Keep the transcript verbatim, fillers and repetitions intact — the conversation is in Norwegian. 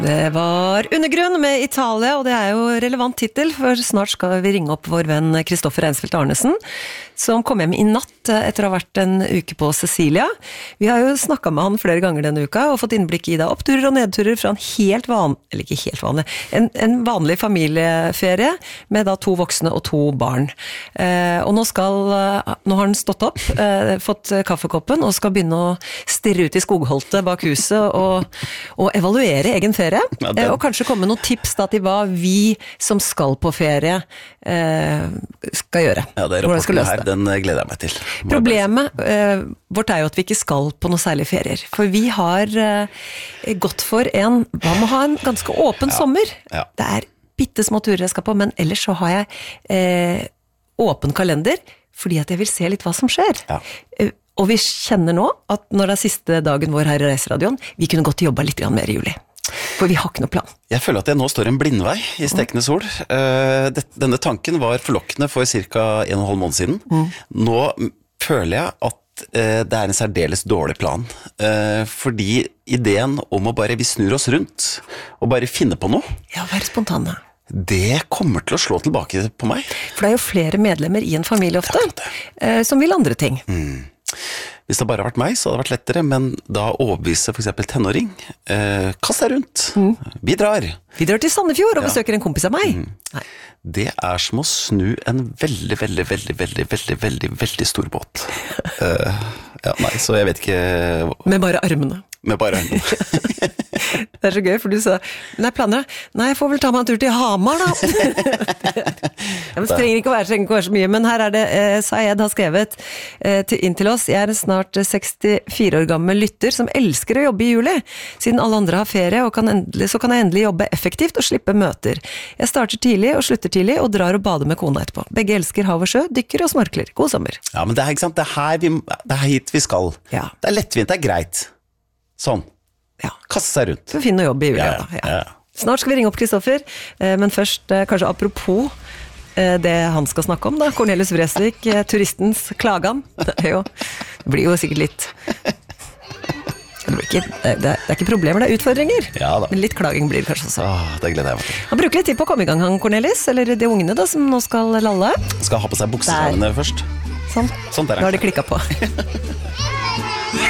Det var Undergrunn med Italia, og det er jo relevant titel, for snart skal vi ringe opp vår venn Kristoffer Reinsfeldt Arnesen, som kom hjem i natt etter å ha vært en uke på Sicilia. Vi har jo snakket med han flere ganger denne uka, og fått innblikk i da oppturer og nedturer fra en helt vanlig, eller ikke helt vanlig, en, en vanlig familieferie, med da to voksne og to barn. Eh, og nå skal, nå har han stått opp, eh, fått kaffekoppen, og skal begynne å stirre ut i skogholtet bak huset, og, og evaluere egen ferie. Ja, det... og kanskje komme noen tips da til hva vi som skal på ferie eh, skal gjøre. Ja, det er rapporten her, den gleder jeg meg til. Må Problemet eh, vårt er jo at vi ikke skal på noe særlig ferier, for vi har eh, gått for en, hva må ha en ganske åpen ja. sommer. Ja. Det er bittesmå turer jeg skal på, men ellers så har jeg eh, åpen kalender, fordi at jeg vil se litt hva som skjer. Ja. Eh, og vi kjenner nå at når det er siste dagen vår her i Reiseradioen, vi kunne godt jobba litt mer i juli. For vi har ikke noe plan. Jeg føler at jeg nå står en blindvei i stekende sol. Uh, det, denne tanken var forlokkende for cirka en og en halv måned siden. Mm. Nå føler jeg at uh, det er en særdeles dårlig plan. Uh, fordi ideen om å bare vi snur oss rundt og bare finne på noe. Ja, være spontane. Det kommer til å slå tilbake på meg. For det er jo flere medlemmer i en familie ofte, uh, som vil andre ting. Mm. Hvis det bare har vært meg, så hadde det vært lettere, men da overbevise for eksempel tenåring, eh, kast deg rundt, mm. vi drar. Vi drar til Sandefjord og ja. besøker en kompis av meg. Mm. Nei. Det er som å snu en veldig, veldig, veldig, veldig, veldig, veldig, veldig stor båt. uh, ja, nei, så jeg vet ikke... Med bare armene. Med bare armene. Det er så gøy, for du sa, nei, planer, nei, jeg får vel ta meg en tur til Hamar da. Ja, men det trenger ikke å være, trenger ikke å være så mye, men her er det, eh, Sayed har skrevet eh, til, inn til oss, jeg er en snart sekstifire år gammel lytter som elsker å jobbe i juli, siden alle andre har ferie, og kan endelig, så kan jeg endelig jobbe effektivt og slippe møter. Jeg starter tidlig og slutter tidlig, og drar og bader med kona etterpå. Begge elsker hav og sjø, dykker og snorkler. God sommer. Ja, men det er, ikke sant, det er, her vi, det er hit vi skal. Ja. Det er lettvint, det er greit. Sånn. Ja. Kaste seg rundt. Så finne jobb i juli. Ja, ja. Ja. Snart skal vi ringe opp Kristoffer, men først kanskje apropos det han skal snakke om da, Cornelius Vreeswijk, turistens klagan. Det, er jo, det blir jo sikkert litt det, blir ikke, det er ikke problemer, det er utfordringer. Ja, men litt klaging blir det kanskje også. Åh, det gleder jeg meg til. Han bruker litt tid på å komme i gang, han Cornelius, eller de ungene da, som nå skal lalle. Skal ha på seg buksene først. Sånn, sånn nå har de klikket på.